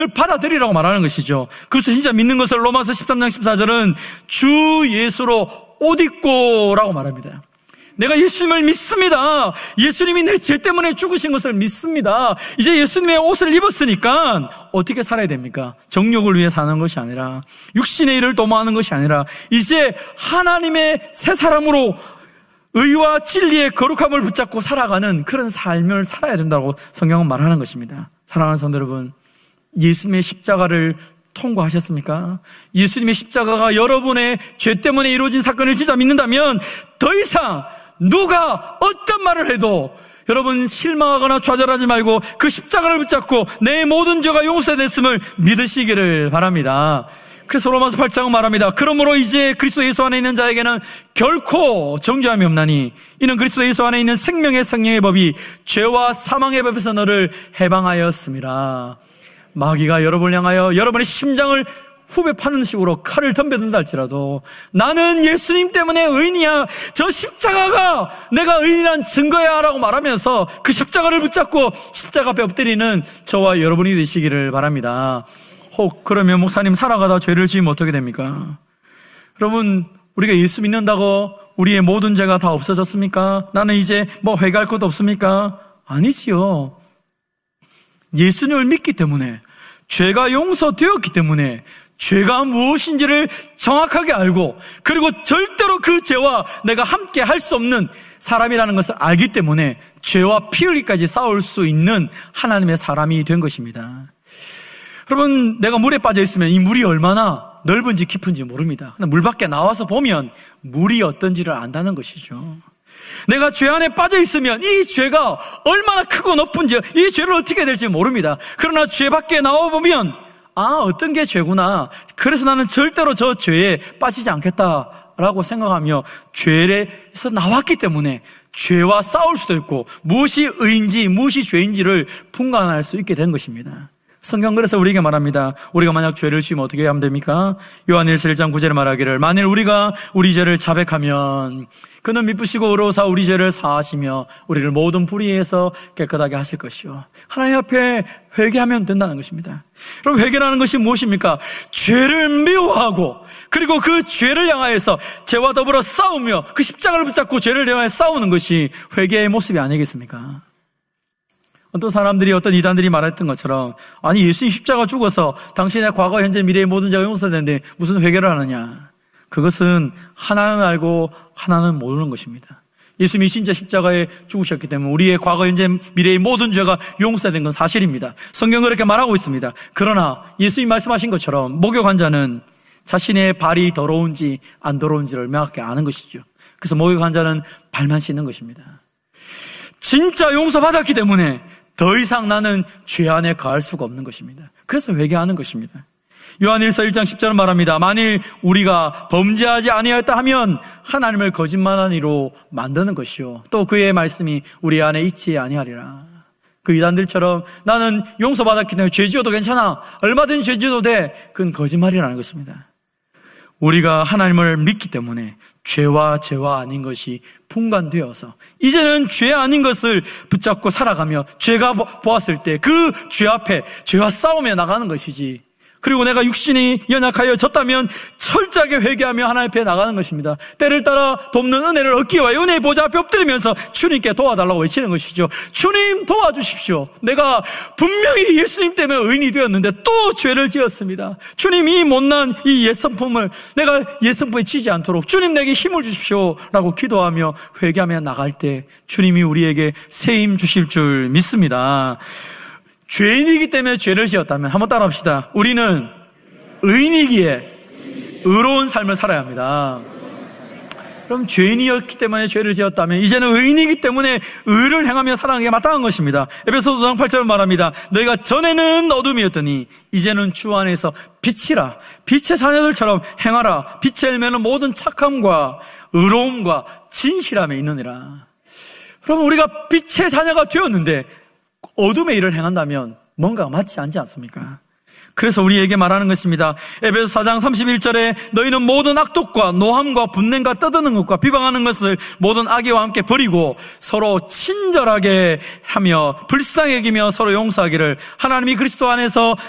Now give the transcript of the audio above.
받아들이라고 말하는 것이죠. 그래서 진짜 믿는 것을 로마서 13장 14절은 주 예수로 옷 입고라고 말합니다. 내가 예수님을 믿습니다. 예수님이 내 죄 때문에 죽으신 것을 믿습니다. 이제 예수님의 옷을 입었으니까 어떻게 살아야 됩니까? 정욕을 위해 사는 것이 아니라, 육신의 일을 도모하는 것이 아니라, 이제 하나님의 새 사람으로 의와 진리의 거룩함을 붙잡고 살아가는 그런 삶을 살아야 된다고 성경은 말하는 것입니다. 사랑하는 성도 여러분, 예수님의 십자가를 통과하셨습니까? 예수님의 십자가가 여러분의 죄 때문에 이루어진 사건을 진짜 믿는다면 더 이상 누가 어떤 말을 해도 여러분 실망하거나 좌절하지 말고 그 십자가를 붙잡고 내 모든 죄가 용서됐음을 믿으시기를 바랍니다. 그래서 로마서 8장은 말합니다. 그러므로 이제 그리스도 예수 안에 있는 자에게는 결코 정죄함이 없나니 이는 그리스도 예수 안에 있는 생명의 성령의 법이 죄와 사망의 법에서 너를 해방하였습니다. 마귀가 여러분을 향하여 여러분의 심장을 후배 파는 식으로 칼을 덤벼든다 할지라도 나는 예수님 때문에 의인이야, 저 십자가가 내가 의인이란 증거야 라고 말하면서 그 십자가를 붙잡고 십자가 앞에 엎드리는 저와 여러분이 되시기를 바랍니다. 혹 그러면 목사님 살아가다 죄를 지으면 어떻게 됩니까? 여러분, 우리가 예수 믿는다고 우리의 모든 죄가 다 없어졌습니까? 나는 이제 뭐 회개할 것도 없습니까? 아니지요. 예수님을 믿기 때문에, 죄가 용서되었기 때문에 죄가 무엇인지를 정확하게 알고, 그리고 절대로 그 죄와 내가 함께 할 수 없는 사람이라는 것을 알기 때문에 죄와 피 흘리기까지 싸울 수 있는 하나님의 사람이 된 것입니다. 여러분, 내가 물에 빠져 있으면 이 물이 얼마나 넓은지 깊은지 모릅니다. 물 밖에 나와서 보면 물이 어떤지를 안다는 것이죠. 내가 죄 안에 빠져 있으면 이 죄가 얼마나 크고 높은지, 이 죄를 어떻게 될지 모릅니다. 그러나 죄 밖에 나와보면 어떤 게 죄구나, 그래서 나는 절대로 저 죄에 빠지지 않겠다라고 생각하며 죄에서 나왔기 때문에 죄와 싸울 수도 있고 무엇이 의인지 무엇이 죄인지를 분간할 수 있게 된 것입니다. 성경 그래서 우리에게 말합니다. 우리가 만약 죄를 지으면 어떻게 하면 됩니까? 요한일서 1장 9절에 말하기를 만일 우리가 우리 죄를 자백하면 그는 미쁘시고 의로우사 우리 죄를 사하시며 우리를 모든 불의에서 깨끗하게 하실 것이요. 하나님 앞에 회개하면 된다는 것입니다. 여러분, 회개라는 것이 무엇입니까? 죄를 미워하고 그리고 그 죄를 향하여서 죄와 더불어 싸우며 그 십자가를 붙잡고 죄를 향하여 싸우는 것이 회개의 모습이 아니겠습니까? 어떤 사람들이, 어떤 이단들이 말했던 것처럼, 아니 예수님 십자가 죽어서 당신의 과거, 현재, 미래의 모든 죄가 용서되는데 무슨 회개를 하느냐. 그것은 하나는 알고 하나는 모르는 것입니다. 예수님이 진짜 십자가에 죽으셨기 때문에 우리의 과거, 현재, 미래의 모든 죄가 용서된 건 사실입니다. 성경은 그렇게 말하고 있습니다. 그러나 예수님 말씀하신 것처럼 목욕한 자는 자신의 발이 더러운지 안 더러운지를 명확히 아는 것이죠. 그래서 목욕한 자는 발만 씻는 것입니다. 진짜 용서받았기 때문에 더 이상 나는 죄 안에 가할 수가 없는 것입니다. 그래서 회개하는 것입니다. 요한일서 1장 10절은 말합니다. 만일 우리가 범죄하지 아니하였다 하면 하나님을 거짓말한 이로 만드는 것이요 또 그의 말씀이 우리 안에 있지 아니하리라. 그 이단들처럼 나는 용서받았기 때문에 죄 지어도 괜찮아, 얼마든지 죄 지어도 돼, 그건 거짓말이라는 것입니다. 우리가 하나님을 믿기 때문에 죄와 죄와 아닌 것이 분간되어서 이제는 죄 아닌 것을 붙잡고 살아가며 죄가 보았을 때 그 죄 앞에 죄와 싸우며 나가는 것이지, 그리고 내가 육신이 연약하여 졌다면 철저하게 회개하며 하나님 앞에 나가는 것입니다. 때를 따라 돕는 은혜를 얻기 위하여 은혜의 보좌 앞에 엎드리면서 주님께 도와달라고 외치는 것이죠. 주님 도와주십시오. 내가 분명히 예수님 때문에 의인이 되었는데 또 죄를 지었습니다. 주님, 이 못난 이 옛성품을 내가 옛성품에 치지 않도록 주님 내게 힘을 주십시오 라고 기도하며 회개하며 나갈 때 주님이 우리에게 새 힘 주실 줄 믿습니다. 죄인이기 때문에 죄를 지었다면 한번 따라합시다. 우리는 의인이기에 의로운 삶을 살아야 합니다. 그럼 죄인이었기 때문에 죄를 지었다면 이제는 의인이기 때문에 의를 행하며 살아가는 게 마땅한 것입니다. 에베소서 5장 8절은 말합니다. 너희가 전에는 어둠이었더니 이제는 주 안에서 빛이라. 빛의 자녀들처럼 행하라. 빛의 열매는 모든 착함과 의로움과 진실함에 있느니라. 그러면 우리가 빛의 자녀가 되었는데 어둠의 일을 행한다면 뭔가 맞지 않지 않습니까? 그래서 우리에게 말하는 것입니다. 에베소 4장 31절에 너희는 모든 악독과 노함과 분냄과 떠드는 것과 비방하는 것을 모든 악의와 함께 버리고 서로 친절하게 하며 불쌍히 여기며 서로 용서하기를 하나님이 그리스도 안에서